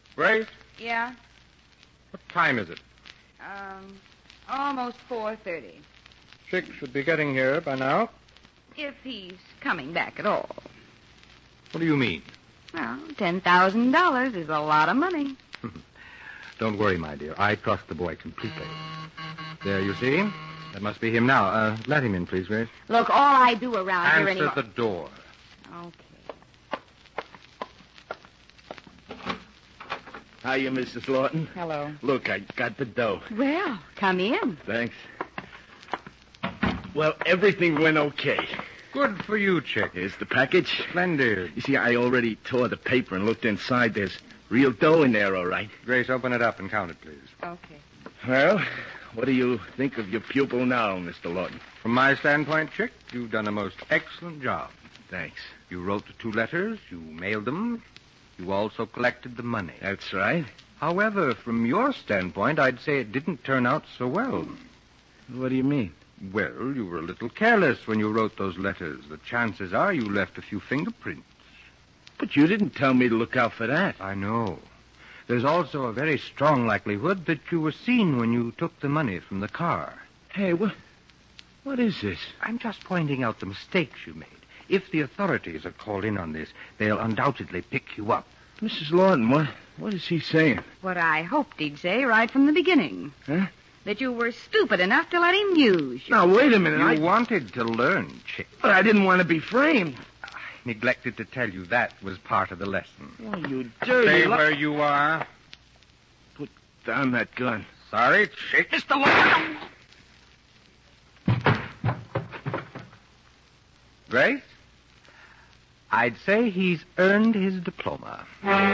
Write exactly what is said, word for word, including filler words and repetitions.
Grace, Yeah? what time is it? Um, almost four thirty. Chick should be getting here by now. If he's coming back at all. What do you mean? Well, ten thousand dollars is a lot of money. Don't worry, my dear. I trust the boy completely. There, you see? That must be him now. Uh, let him in, please, Grace. Look, all I do around here Answer anymore... the door. Okay. Hiya, Missus Lawton. Hello. Look, I got the dough. Well, come in. Thanks. Well, everything went okay. Good for you, Chick. Here's the package. Splendid. You see, I already tore the paper and looked inside. There's real dough in there, all right. Grace, open it up and count it, please. Okay. Well, what do you think of your pupil now, Mister Lawton? From my standpoint, Chick, you've done a most excellent job. Thanks. You wrote the two letters. You mailed them. You also collected the money. That's right. However, from your standpoint, I'd say it didn't turn out so well. What do you mean? Well, you were a little careless when you wrote those letters. The chances are you left a few fingerprints. But you didn't tell me to look out for that. I know. There's also a very strong likelihood that you were seen when you took the money from the car. Hey, what, what is this? I'm just pointing out the mistakes you made. If the authorities are called in on this, they'll undoubtedly pick you up. Missus Lawton, what, what is he saying? What I hoped he'd say right from the beginning. Huh? That you were stupid enough to let him use you. Now, wait a minute. You I... wanted to learn, Chick. But I didn't want to be framed. I neglected to tell you that was part of the lesson. Oh, you dirty... Stay lo- where you are. Put down that gun. Sorry, Chick. Mister Lawton! Grace? I'd say he's earned his diploma.